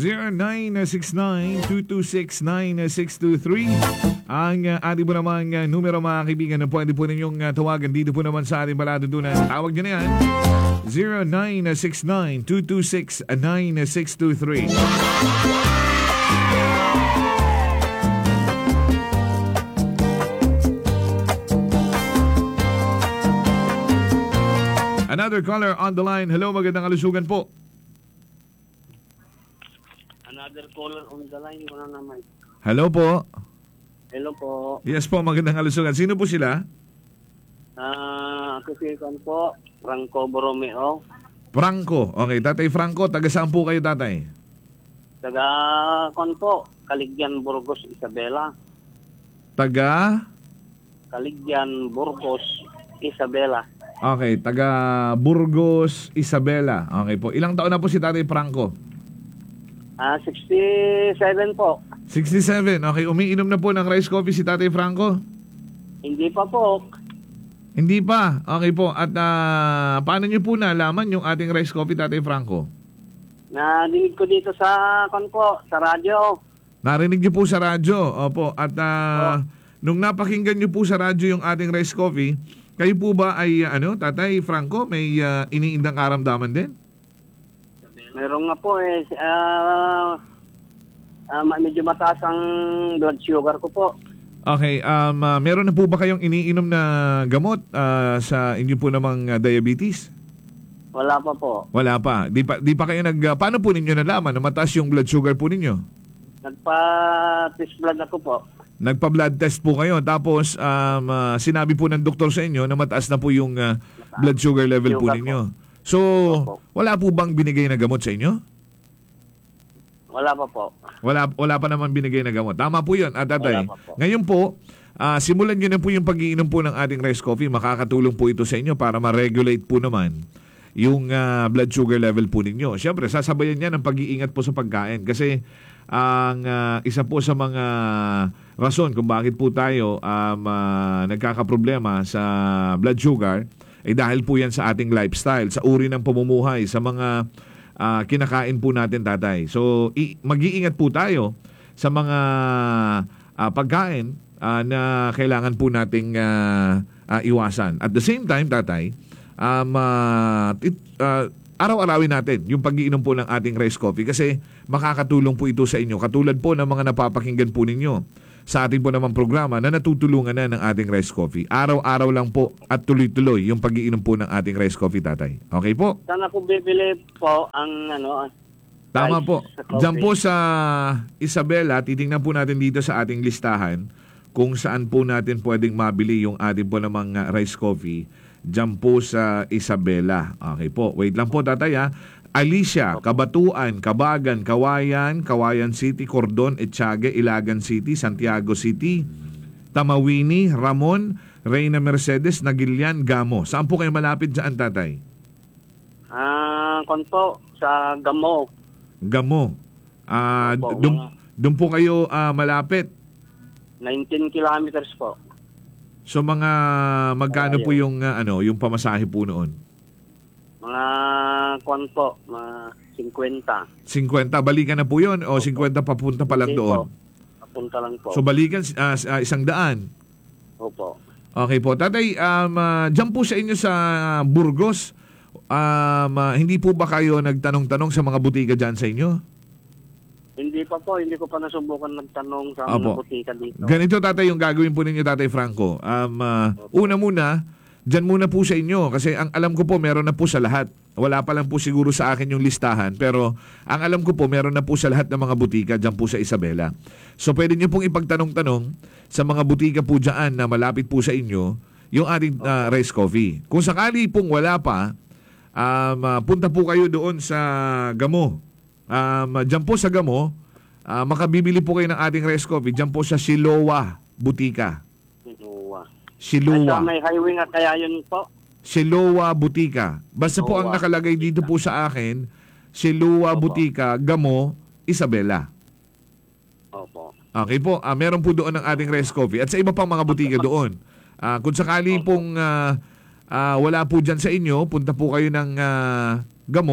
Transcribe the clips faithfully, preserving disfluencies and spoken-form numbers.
zero nine six nine, two two six, nine six two three. Ang uh, ating po namang uh, numero mga kaibigan na pwede po ninyong uh, tawagan dito po naman sa ating palatuntunan. Tawag nyo na yan. zero nine six nine, two two six, nine six two three. Another caller on the line. Hello, magandang kalusugan po. Another caller on the line. Ko na naman. Hello po. Hello po. Yes po, magandang kalusugan. Sino po sila? Ah, uh, ako si Kon po, Franco Borromeo. Franco. Okay, Tatay Franco, taga saan po kayo, Tatay? Taga Kon po, Caligyan, Burgos, Isabela. Taga? Caligyan, Burgos, Isabela. Okay, taga Burgos, Isabela. Okay po. Ilang taon na po si Tatay Franco? Ah, sixty-seven po. sixty-seven. Okay, umiinom na po ng rice coffee si Tatay Franco? Hindi pa po. Hindi pa. Okay po. At uh, paano nyo po nalaman yung ating rice coffee, Tatay Franco? Nadinig ko dito sa Kon po, sa radyo. Narinig nyo po sa radyo. Opo. At uh, oh. nung napakinggan nyo po sa radyo yung ating rice coffee, kayo po ba ay, uh, ano, Tatay Franco, may uh, iniindang karamdaman din? Meron nga po eh. Uh, uh, medyo mataas ang blood sugar ko po. Okay. Um, uh, meron na po ba kayong iniinom na gamot uh, sa inyo po namang uh, diabetes? Wala pa po. Wala pa. Di pa, di pa kayo nag... Uh, paano po ninyo nalaman na mataas yung blood sugar po ninyo? Nagpa-test blood ako po. Nagpa-blood test po kayo. Tapos, um, uh, sinabi po ng doktor sa inyo na mataas na po yung uh, blood sugar level po ninyo. So, wala po bang binigay na gamot sa inyo? Wala pa po. Wala, wala pa naman binigay na gamot. Tama po yun, at Tatay. Po. Ngayon po, uh, simulan nyo na po yung pag-iinom po ng ating rice coffee. Makakatulong po ito sa inyo para ma-regulate po naman yung uh, blood sugar level po ninyo. Siyempre, sasabayan niya ng pag-iingat po sa pagkain. Kasi, ang uh, isa po sa mga rason kung bakit po tayo um, uh, nagkakaproblema sa blood sugar ay dahil po yan sa ating lifestyle, sa uri ng pamumuhay, sa mga uh, kinakain po natin, Tatay. So, i- mag-iingat po tayo sa mga uh, pagkain uh, na kailangan po nating uh, uh, iwasan. At the same time, Tatay, um, uh, it, uh, araw-arawin natin yung pag-iinom po ng ating rice coffee kasi makakatulong po ito sa inyo. Katulad po ng mga napapakinggan po ninyo sa ating po namang programa na natutulungan na ng ating rice coffee. Araw-araw lang po at tuloy-tuloy yung pag-iinom po ng ating rice coffee, Tatay. Okay po? Saan ako bibili po ang ano? Tama po. Diyan po sa Isabela, titingnan po natin dito sa ating listahan kung saan po natin pwedeng mabili yung ating po namang uh, rice coffee. Diyan po sa Isabela. Okay po. Wait lang po, Tatay, ha. Alicia, Kabatuan, Kabagan, Kawayan, Kawayan City, Cordon, Etchague, Ilagan City, Santiago City, Tamawini, Ramon, Reyna Mercedes, Nagilian, Gamo. Saan po kayo malapit dyan, Tatay? Ah, uh, konpo sa Gamo. Gamo. Ah, uh, doon po kayo uh, malapit. nineteen kilometers po. So mga magkano po yung uh, ano, yung pamasahe po noon? Mga kwan po, mga fifty. fifty, balikan na po yun o fifty papunta pa lang doon? Po. Papunta lang po. So balikan uh, uh, isang daan? Opo. Okay po. Tatay, um, uh, dyan po sa inyo sa Burgos, um, uh, hindi po ba kayo nagtanong-tanong sa mga butika dyan sa inyo? Hindi pa po, hindi ko pa nasubukan nagtanong sa mga butika dito. Ganito, Tatay, yung gagawin po ninyo, Tatay Franco. Um, uh, una muna, dyan muna po sa inyo kasi ang alam ko po meron na po sa lahat. Wala pa lang po siguro sa akin yung listahan pero ang alam ko po meron na po sa lahat ng mga butika dyan po sa Isabela. So pwede nyo pong ipagtanong-tanong sa mga butika po dyan na malapit po sa inyo yung ating uh, rice coffee. Kung sakali pong wala pa, um, uh, punta po kayo doon sa Gamo. Um, dyan po sa Gamo, uh, makabibili po kayo ng ating rice coffee. Dyan po sa Siloa Butika. Siloa. Siloa. Ay, may highway nga kaya yun po? Siloa Butika. Basta Siloa. Po ang nakalagay dito po sa akin, Siloa Opo. Butika, Gamo, Isabela. Opo. Okay po, uh, meron po doon ang ating rice coffee. At sa iba pang mga butika doon. Uh, kung sakali Opo. pong uh, uh, wala po dyan sa inyo, punta po kayo ng uh, Gamo,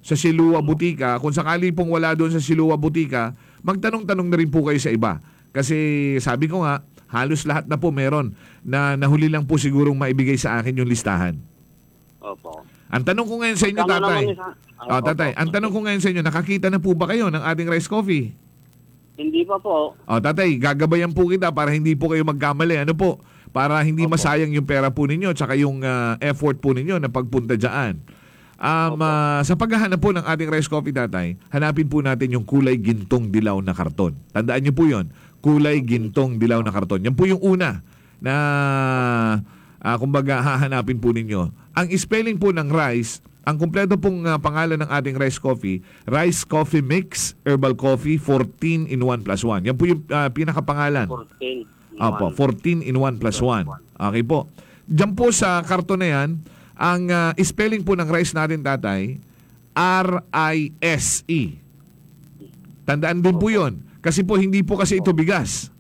sa Silua Butika. Kung sakali pong wala doon sa Silua Butika, magtanong-tanong na rin po kayo sa iba. Kasi sabi ko nga, halos lahat na po meron na nahuli lang po sigurong maibigay sa akin yung listahan. Opo. Ang tanong ko ngayon sa inyo, Tama tatay. naman isa- Oh, tatay, ang tanong ko ngayon sa inyo, nakakita na po ba kayo ng ating rice coffee? Hindi pa po. Oh, tatay, gagabayan po kita para hindi po kayo magkamali. Ano po? Para hindi Opo. masayang yung pera po ninyo tsaka yung ah, effort po ninyo na pagpunta dyan. Um, Opo. ah, sa paghahanap po ng ating rice coffee, tatay, hanapin po natin yung kulay gintong dilaw na karton. Tandaan niyo po yon, kulay gintong dilaw na karton. Yan po yung una na ah, kumbaga hahanapin po ninyo. Ang spelling po ng rice, ang kumpleto pong ah, pangalan ng ating rice coffee, Rice Coffee Mix Herbal Coffee fourteen in one plus one. Yan po yung ah, pinakapangalan. fourteen. Opo, fourteen in one plus one. Okay po. Diyan po sa karton na yan, ang ah, spelling po ng rice natin, tatay, R I S E. Tandaan din po yun. Kasi po, hindi po kasi ito bigas.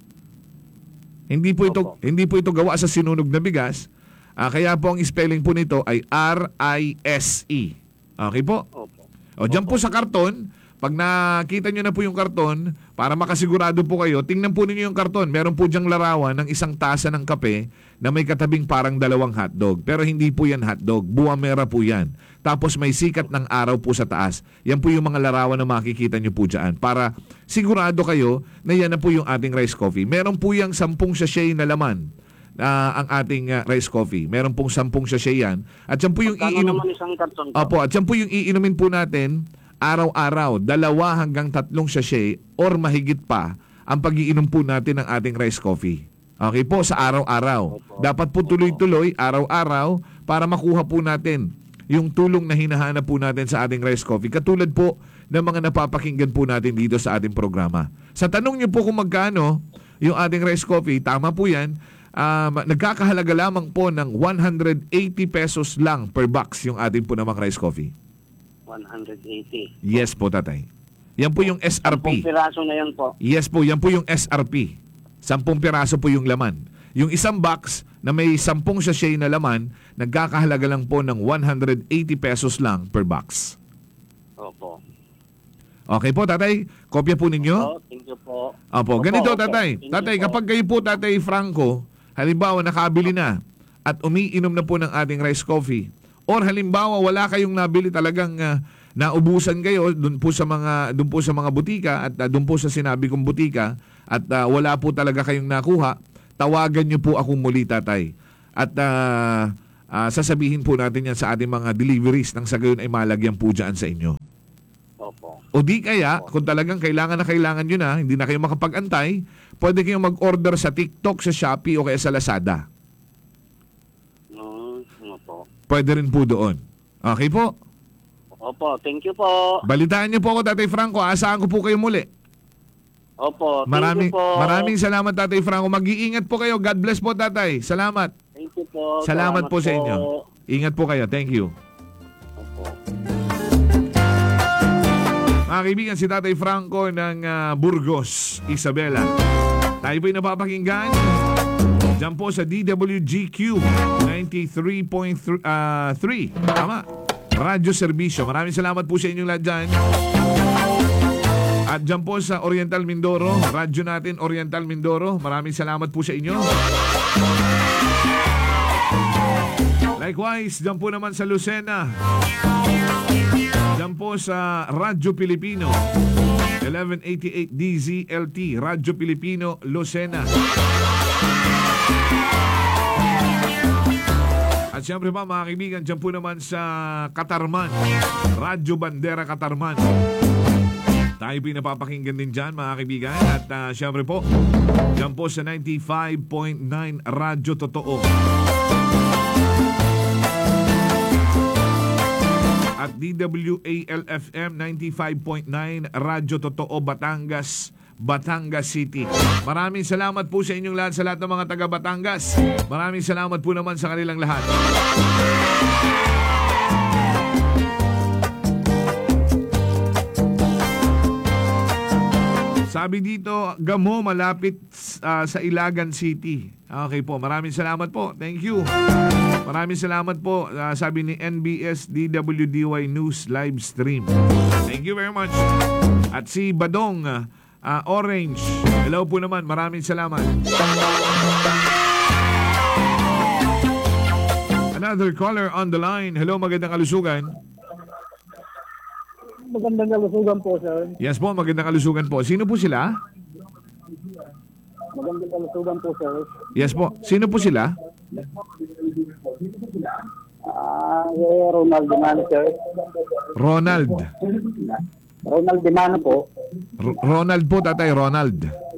Hindi po ito, Opo. hindi po ito gawa sa sinunog na bigas. Ah, kaya po ang spelling po nito ay R I S E. Okay po? Opo. O, dyan po sa karton, pag nakita nyo na po yung karton, para makasigurado po kayo, tingnan po ninyo yung karton. Meron po dyang larawan ng isang tasa ng kape na may katabing parang dalawang hotdog. Pero hindi po yan hotdog. Buwamera po yan. Tapos may sikat ng araw po sa taas. Yan po yung mga larawan na makikita nyo po dyan. Para sigurado kayo na yan na po yung ating rice coffee. Meron po yung sampung sachet na laman. Ah, ang ating ah, rice coffee. Meron pong sampung sachet yan. At yan po yung Kano iinom. naman isang karton po? Opo, at yan po yung iinumin po natin araw-araw, dalawa hanggang tatlong sachet or mahigit pa ang pag-iinom po natin ng ating rice coffee. Okay po, sa araw-araw. Dapat po tuloy-tuloy, araw-araw, para makuha po natin yung tulong na hinahanap po natin sa ating rice coffee. Katulad po ng mga napapakinggan po natin dito sa ating programa. Sa tanong niyo po kung magkano yung ating rice coffee, tama po yan, um, nagkakahalaga lamang po ng one hundred eighty pesos lang per box yung ating po namang rice coffee. one hundred eighty. Yes po, tatay. Yan po yung S R Sampung P. piraso na yan po. Yes po, yan po yung S R P. Sampung piraso po yung laman. Yung isang box na may sampung sachet na laman, nagkakahalaga lang po ng one hundred eighty pesos lang per box. Opo. Okay po, tatay? Kopya po ninyo? Oh, thank you po. Opo, Opo, ganito, opo. tatay. Thank you Tatay, po. kapag kayo po, tatay Franco, halimbawa nakabili na at umiinom na po ng ating rice coffee, or halimbawa wala kayong nabili, talagang ah, naubusan kayo doon po sa mga doon po sa mga butika at uh, doon po sa sinabi kong butika at uh, wala po talaga kayong nakuha, tawagan niyo po ako muli, tatay. At uh, uh, sasabihin po natin yan sa ating mga deliveries nang sa gayon ay malagyan po dyan sa inyo. Opo. O di kaya, kung talagang kailangan na kailangan nyo na, hindi na kayo makapag-antay, pwede kayong mag-order sa TikTok, sa Shopee o kaya sa Lazada. Mm, opo. Pwede rin po doon. Okay po? Opo, thank you po. Balitaan niyo po ako, Tatay Franco. Asahan ko po kayo muli. Opo, thank Maraming, you po. maraming salamat, Tatay Franco. Mag-iingat po kayo. God bless po, Tatay. Salamat. Thank you po. Salamat po sa inyo. Ingat po kayo. Thank you. Opo. Mga kaibigan, si Tatay Franco ng ah, Burgos, Isabela. Tayo po'y napapakinggan dyan po sa D W G Q ninety-three point three. Tama. Radyo Serbisyo. Maraming salamat po sa inyong lahat dyan. At dyan po sa Oriental Mindoro, radyo natin Oriental Mindoro. Maraming salamat po sa inyo. Likewise, dyan po naman sa Lucena. Dyan po sa Radyo Pilipino eleven eighty-eight D Z L T, Radyo Pilipino, Lucena. At siyempre pa mga kaibigan, dyan po naman sa Katarman, Radyo Bandera Katarman. Tayo pinapapakinggan din dyan mga kaibigan. At uh, siyempre po, dyan po sa ninety-five point nine Radyo Totoo. At D W A L F M ninety-five point nine Radyo Totoo, Batangas, Batangas City. Maraming salamat po sa inyong lahat, sa lahat ng mga taga Batangas. Maraming salamat po naman sa kanilang lahat. Sabi dito, Gamo, malapit uh, sa Ilagan City. Okay po, maraming salamat po. Thank you. Maraming salamat po. Ah, sabi ni N B S D W D Y News live stream. Thank you very much. At si Badong ah, Orange. Hello po naman. Maraming salamat. Another caller on the line. Hello, magandang kalusugan. Magandang kalusugan po, sir. Yes po, magandang kalusugan po. Sino po sila? Magandang kalusugan po, sir. Yes po. Sino po sila? Ah, uh, Ronald Dimano, sir. Ronald. Ronald Dimano po. R- Ronald po, tatay. Ronald.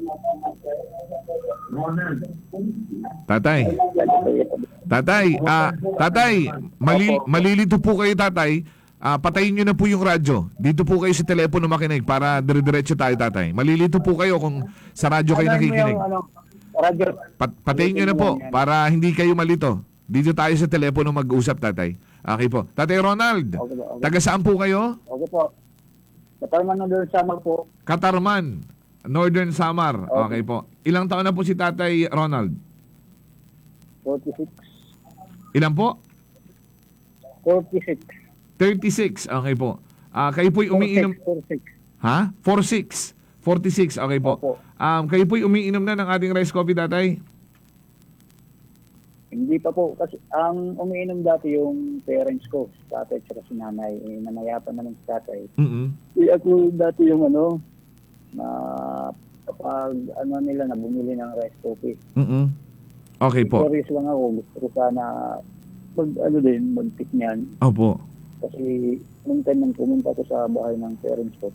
Tatay. Tatay, ah, tatay, mali, malilito po kayo, tatay. Ah, patayin nyo na po yung radyo. Dito po kayo sa telepono makinig para dire-diretso tayo, tatay. Malilito po kayo kung sa radyo kayo nakikinig. Ano, radyo. Pat patayin nyo na po para hindi kayo malito. Dito tayo sa telepono mag-usap, tatay. Okay po. Tatay Ronald, Okay, okay. taga saan po kayo? Okay po. Katarman na doon summer po. Katarman, Northern Samar. Okay po. Ilang taon na po si tatay Ronald? forty-six. Ilan po? forty-six. thirty-six. Okay po. Ah, kayo po'y umiinom... forty-six. Ha? forty-six. forty-six. Okay po. Opo. Um, kayo po'y umiinom na ng ating rice coffee, tatay? Hindi pa po. Kasi ang umiinom dati yung parents ko. Tatay at si nanay. Eh, nanayapan naman si tatay. Mm-mm. Eh, ako dati yung ano, na kapag ano nila na bumili ng rice coffee. Mm-mm. Okay po. Curious lang ako. Gusto ko sana mag, ano din, mag-tip niyan. Opo. Kasi nung time nang pumunta ko sa bahay ng parents ko,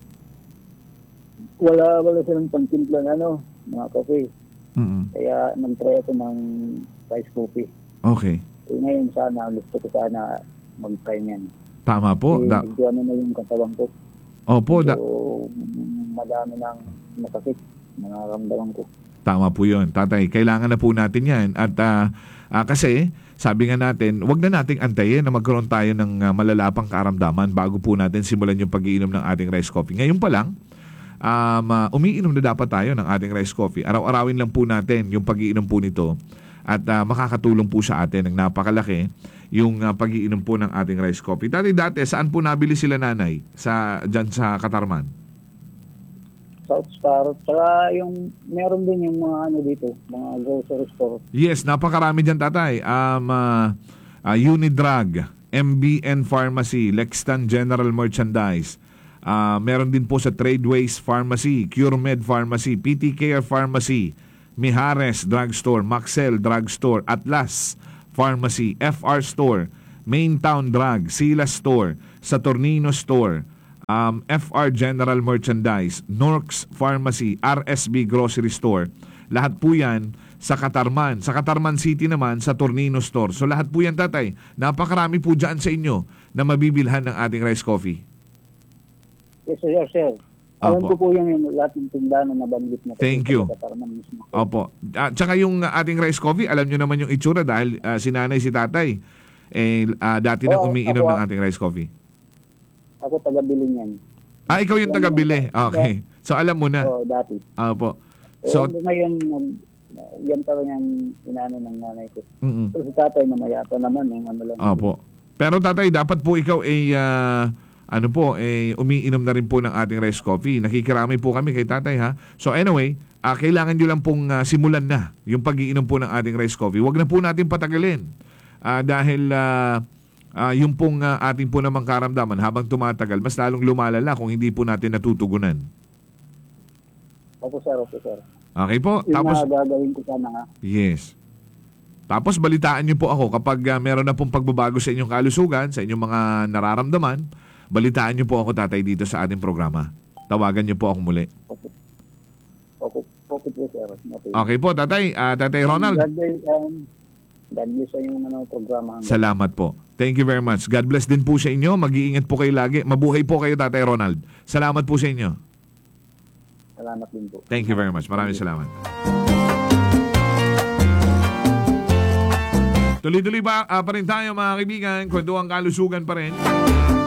wala, wala silang pangtimpla na ano, mga coffee. Mm-mm. Kaya nag-try ako ng rice coffee. Okay. Eh, ngayon sana, gusto ko sana mag-try niyan. Tama po. Eh, Da- medyo ano na yung katawan ko. Opo. Da- So, madami ng masakit, nararamdaman ko. Tama po yun. Tatay, kailangan na po natin yan. At ah, ah, kasi, sabi nga natin, wag na nating antayin na magkaroon tayo ng ah, malalapang karamdaman bago po natin simulan yung pag-iinom ng ating rice coffee. Ngayon pa lang, um, ah, umiinom na dapat tayo ng ating rice coffee. Araw-arawin lang po natin yung pag-iinom po nito. At ah, makakatulong po sa atin ng napakalaki yung ah, pag-iinom po ng ating rice coffee. Dati dati, saan po nabili sila, nanay? Sa, dyan sa Katarman? South Star, saka yung, meron din yung mga ano dito, mga grocery store. Yes, napakarami dyan, tatay. Um, uh, uh, Unidrag, M B N Pharmacy, Lextan General Merchandise. Uh, meron din po sa Tradeways Pharmacy, CureMed Pharmacy, P T Care Pharmacy, Mijares Drugstore, Maxel Drugstore, Atlas Pharmacy, F R Store, Maintown Drug, Sila Store, Saturnino Store, um, F R General Merchandise, Norks Pharmacy, R S B Grocery Store. Lahat po yan sa Katarman. Sa Katarman City naman, sa Tornino Store. So lahat po yan, tatay. Napakarami po dyan sa inyo na mabibilhan ng ating rice coffee. Yes, sir, sir. Alam Opo. ko po yung, yung lahat ng tindahan na nabanggit na. Thank you. Mismo. Opo. At saka yung uh, ating rice coffee, alam nyo naman yung itsura dahil uh, si nanay, si tatay, eh, uh, dati nang Oo, umiinom ako- ng ating rice coffee. Ako taga-bili niyan. Ah, ikaw yung taga-bili. Okay. So alam mo na. Oo, dati. Opo. So, So, ngayon, nag- yan talaga yung inaano ng nanay ko. mm So, si tatay namaya pa naman, yung ano lang. Opo. Pero tatay, dapat po ikaw ay ah, ano po, eh, umiinom na rin po ng ating rice coffee. Nakikirami po kami kay tatay, ha? So anyway, ah, kailangan nyo lang pong ah, simulan na yung pag-iinom po ng ating rice coffee. Huwag na po natin patagalin. Ah, dahil ah, ah, yung pong ah, ating po namang karamdaman habang tumatagal, mas lalong lumalala kung hindi po natin natutugunan. Opo, sir, opo, sir. Okay po? Yung Tapos, mga gagawin ko sana nga. yes. Tapos balitaan niyo po ako kapag ah, meron na pong pagbabago sa inyong kalusugan, sa inyong mga nararamdaman, balitaan niyo po ako, tatay, dito sa ating programa. Tawagan niyo po ako muli. Opo. Opo, opo po, sir. Okay, Okay po, tatay. Ah, tatay Ronald, God bless, um, God bless sa yung ano, programa. salamat po. Thank you very much. God bless din po sa inyo. Mag-iingat po kayo lagi. Mabuhay po kayo, tatay Ronald. Salamat po sa inyo. Salamat din po. Thank you very much. Maraming salamat. Tuloy-tuloy pa, ah, pa rin tayo, mga kaibigan. Kwentuhan kalusugan pa rin.